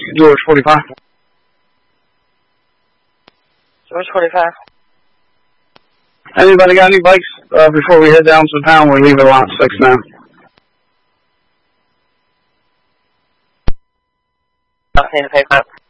George 45. George 45. Anybody got any bikes before we head down to town? We leave at lot 6 now. Nothing to pick up.